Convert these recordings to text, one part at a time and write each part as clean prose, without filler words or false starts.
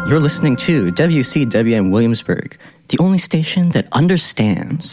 You're listening to WCWM Williamsburg, the only station that understands.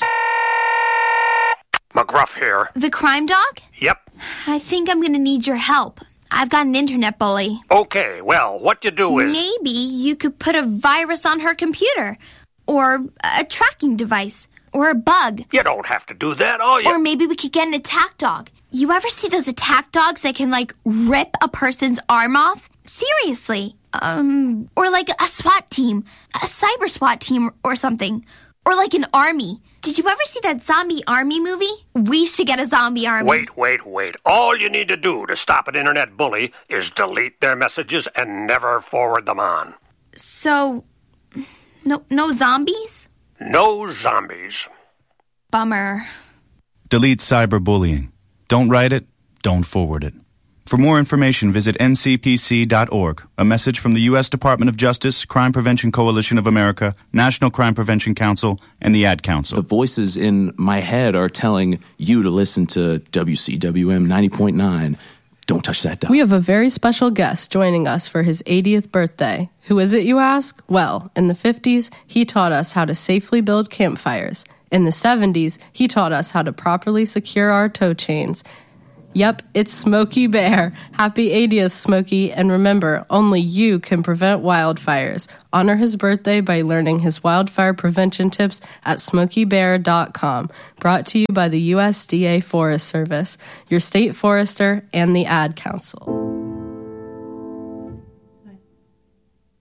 McGruff here. The crime dog? Yep. I think I'm going to need your help. I've got an internet bully. Okay, well, what you do is... Maybe you could put a virus on her computer. Or a tracking device. Or a bug. You don't have to do that, Or maybe we could get an attack dog. You ever see those attack dogs that can, rip a person's arm off? Seriously. Or like a SWAT team. A cyber SWAT team or something. Or like an army. Did you ever see that zombie army movie? We should get a zombie army. Wait. All you need to do to stop an internet bully is delete their messages and never forward them on. So, no zombies? No zombies. Bummer. Delete cyberbullying. Don't write it, don't forward it. For more information, visit ncpc.org. A message from the U.S. Department of Justice, Crime Prevention Coalition of America, National Crime Prevention Council, and the Ad Council. The voices in my head are telling you to listen to WCWM 90.9. Don't touch that dial. We have a very special guest joining us for his 80th birthday. Who is it, you ask? Well, in the 50s, he taught us how to safely build campfires. In the 70s, he taught us how to properly secure our tow chains. Yep, it's Smokey Bear. Happy 80th, Smokey. And remember, only you can prevent wildfires. Honor his birthday by learning his wildfire prevention tips at smokeybear.com. Brought to you by the USDA Forest Service, your state forester, and the Ad Council.